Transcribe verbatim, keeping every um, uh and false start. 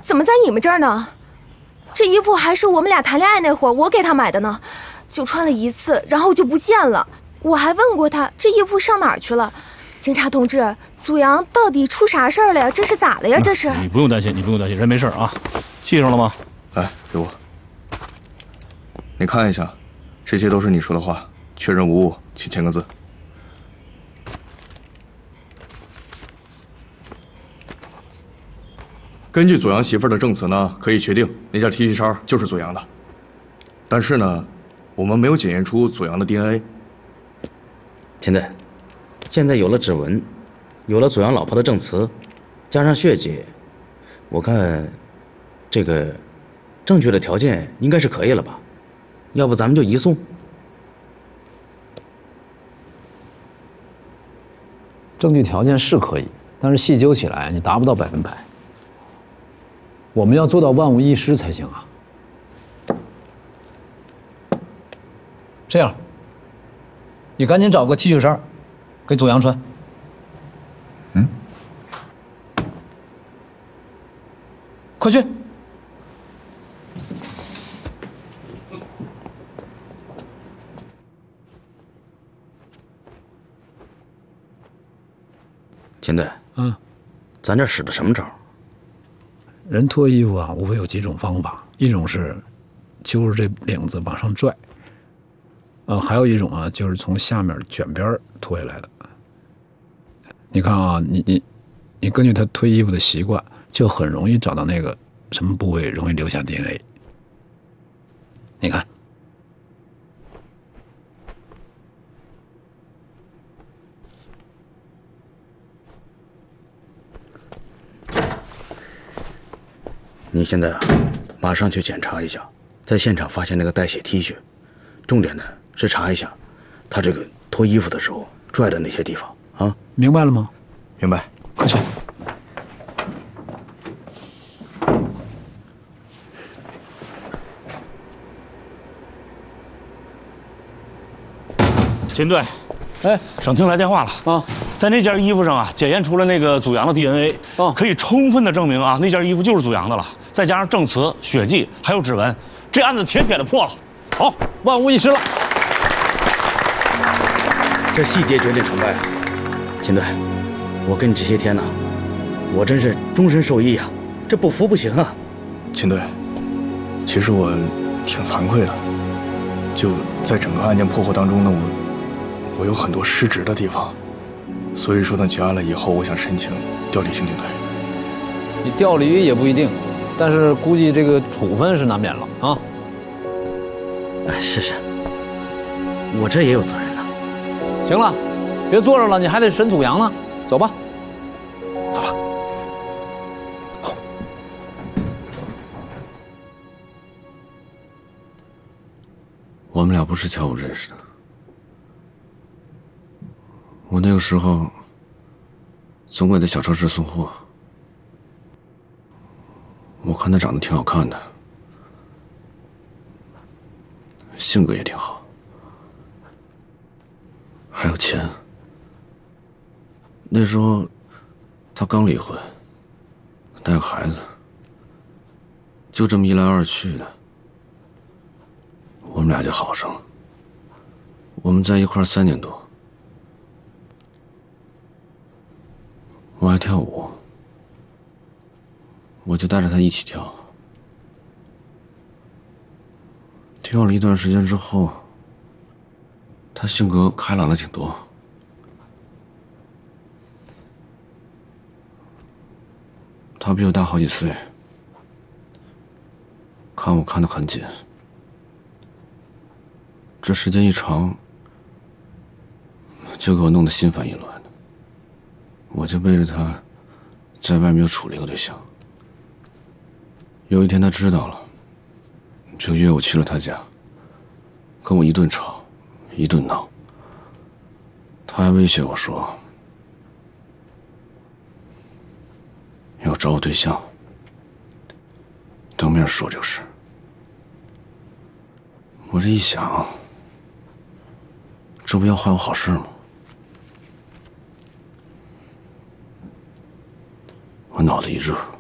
怎么在你们这儿呢？这衣服还是我们俩谈恋爱那会儿我给他买的呢，就穿了一次，然后就不见了。我还问过他这衣服上哪儿去了。警察同志，祖阳到底出啥事儿了呀？这是咋了呀？这是？ 你不用担心，你不用担心，人没事啊。系上了吗？ 来，给我。你看一下，这些都是你说的话，确认无误，请签个字。根据祖阳媳妇儿的证词呢，可以确定那件 T 恤衫就是祖阳的。但是呢，我们没有检验出祖阳的 D N A。 现在，现在有了指纹，有了祖阳老婆的证词，加上血迹，我看这个证据的条件应该是可以了吧？要不咱们就移送。 证据条件是可以，但是细究起来，你达不到百分百。我们要做到万无一失才行啊。这样，你赶紧找个 T 恤衫，给祖阳穿。嗯，快去。 秦队， 嗯， 咱这使的什么招？ 人脱衣服啊，无非有几种方法，一种是揪着这领子往上拽，呃，还有一种啊，就是从下面卷边脱下来的。你看啊，你你你根据他脱衣服的习惯，就很容易找到那个什么部位容易留下 D N A。你看。 你现在啊，马上去检查一下，在现场发现那个带血 T 恤，重点呢是查一下，他这个脱衣服的时候拽的那些地方啊。 明白了吗？ 明白， 快去。 秦队， 哎， 省厅来电话了啊， 在那件衣服上啊，检验出了那个祖阳的 D N A， 哦， 可以充分的证明啊，那件衣服就是祖阳的了。再加上证词、血迹还有指纹，这案子铁铁的破了。 好，万无一失了。 这细节决定成败啊，秦队，我跟你这些天呢、啊，我真是终身受益啊，这不服不行啊。 秦队，其实我挺惭愧的，就在整个案件破获当中呢，我我有很多失职的地方，所以说呢，结案了以后，我想申请调离刑警队。 你调离也不一定，但是估计这个处分是难免了啊。 哎，是是，我这也有责任呢。 行了，别坐着了，你还得审祖阳呢。走吧， 走吧。 我们俩不是跳舞认识的，我那个时候总给他小超市送货，我看他长得挺好看的，性格也挺好，还有钱。那时候他刚离婚，带个孩子，就这么一来二去的，我们俩就好上了。我们在一块儿三年多，我爱跳舞，我就带着他一起跳。跳了一段时间之后，他性格开朗了挺多。他比我大好几岁，看我看得很紧。这时间一长，就给我弄得心烦意乱的。我就背着他，在外面又处了一个对象。有一天他知道了，就约我去了他家，跟我一顿吵，一顿闹。他还威胁我说，要找我对象，当面说这个事。我这一想，这不要坏我好事吗？我脑子一热，